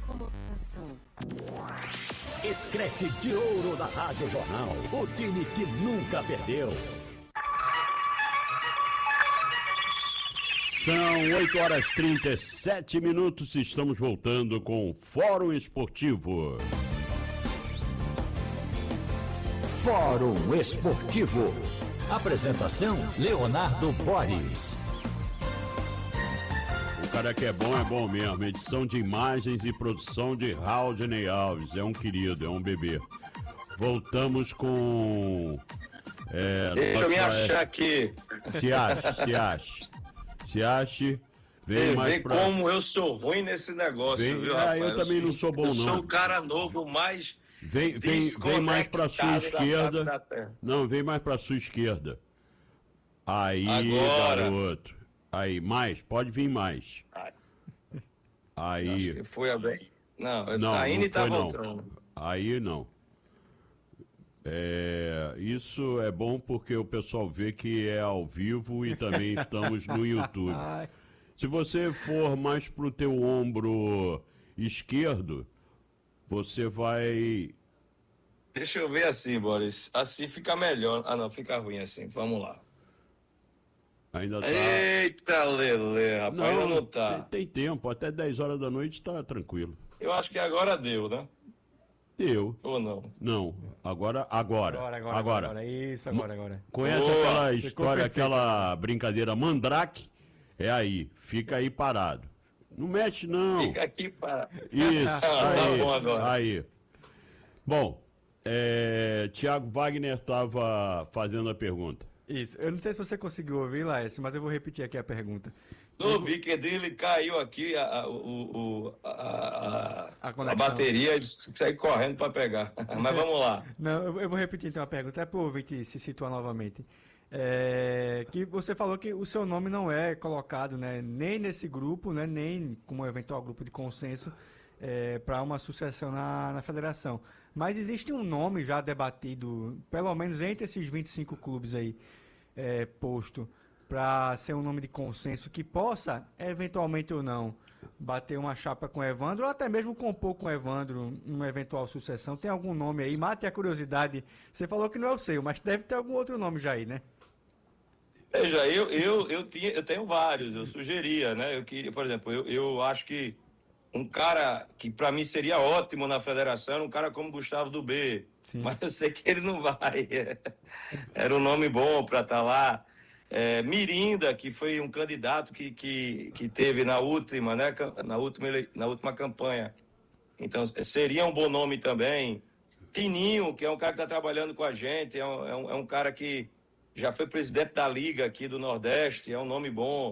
Comunicação. Escrete de ouro da Rádio Jornal. O time que nunca perdeu. São 8h37. Estamos voltando com o Fórum Esportivo. Fórum Esportivo. Apresentação: Leonardo Boris. O cara que é bom mesmo. Edição de imagens e produção de Raudney Alves. É um querido, é um bebê. Voltamos com... Deixa eu me achar aqui. Se ache. Você vê como eu sou ruim nesse negócio, viu, rapaz? Eu também não sou bom, não. Eu sou o cara novo, mais Vem mais pra sua esquerda. Não, vem mais pra sua esquerda. Aí, agora, garoto. Aí, mais, pode vir mais. Aí. Acho que foi a bem. Não, tá indo e tá voltando. Aí não. Isso é bom porque o pessoal vê que é ao vivo e também estamos no YouTube. Se você for mais pro teu ombro esquerdo, você vai... Deixa eu ver assim, Boris. Assim fica melhor. Ah, não, fica ruim assim. Vamos lá. Ainda tá... Eita, Lelê, rapaz, ainda não tá. Tem tempo, até 10 horas da noite tá tranquilo. Eu acho que agora deu, né? Deu. Ou não? Não, agora. Isso, agora. Conhece aquela história, aquela brincadeira Mandrake? É aí, fica aí parado. Não mexe, não. Fica aqui parado. Isso, aí, tá bom agora. Aí. Bom, Thiago Wagner estava fazendo a pergunta. Isso, eu não sei se você conseguiu ouvir, Laércio, mas eu vou repetir aqui a pergunta. Não vi que ele caiu aqui a bateria e saiu correndo para pegar. Mas vamos lá. Não, eu vou repetir então a pergunta, é para o ouvinte se situar novamente. Que você falou que o seu nome não é colocado, né, nem nesse grupo, né, nem como eventual grupo de consenso para uma sucessão na federação. Mas existe um nome já debatido, pelo menos entre esses 25 clubes aí, posto, para ser um nome de consenso que possa, eventualmente ou não, bater uma chapa com o Evandro, ou até mesmo compor com o Evandro numa eventual sucessão. Tem algum nome aí? Mate a curiosidade. Você falou que não é o seu, mas deve ter algum outro nome já aí, né? Veja, eu tenho vários, eu sugeria, né? Eu queria, por exemplo, eu acho que um cara que para mim seria ótimo na federação, um cara como Gustavo do B. Sim. Mas eu sei que ele não vai. Era um nome bom para estar lá. Mirinda, que foi um candidato que teve na última, né? Na última campanha. Então, seria um bom nome também. Tininho, que é um cara que está trabalhando com a gente, é um cara que já foi presidente da Liga aqui do Nordeste, é um nome bom.